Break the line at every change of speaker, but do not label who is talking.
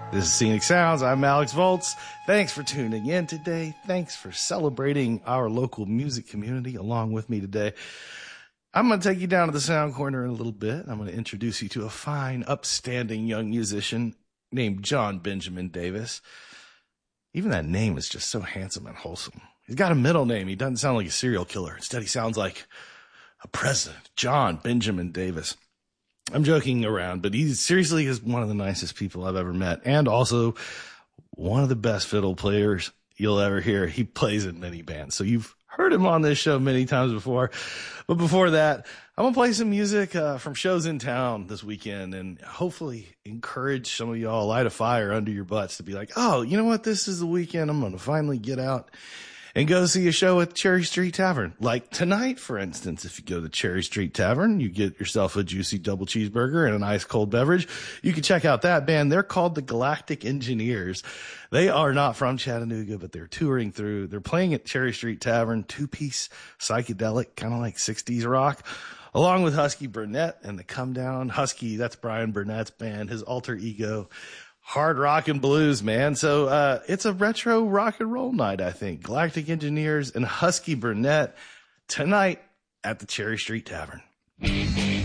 This is Scenic Sounds. I'm Alex Volts. Thanks for tuning in today. Thanks for celebrating our local music community along with me today. I'm going to take you down to the sound corner in a little bit. I'm going to introduce you to a fine, upstanding young musician named John Benjamin Davis. Even that name is just so handsome and wholesome. He's got a middle name. He doesn't sound like a serial killer. Instead, he sounds like a president, John Benjamin Davis. I'm joking around, but he seriously is one of the nicest people I've ever met, and also one of the best fiddle players you'll ever hear. He plays in many bands, so you've heard him on this show many times before. But before that, I'm going to play some music from shows in town this weekend and hopefully encourage some of y'all, light a fire under your butts to be like, oh, you know what? This is the weekend. I'm going to finally get out and go see a show at Cherry Street Tavern. Like tonight, for instance, if you go to Cherry Street Tavern, you get yourself a juicy double cheeseburger and an ice cold beverage. You can check out that band. They're called the Galactic Engineers. They are not from Chattanooga, but they're touring through. They're playing at Cherry Street Tavern, two-piece psychedelic, kind of like 60s rock, along with Husky Burnett and the Come Down. Husky, that's Brian Burnett's band, his alter ego. Hard rock and blues, man. So it's a retro rock and roll night, I think. Galactic Engineers and Husky Burnett tonight at the Cherry Street Tavern.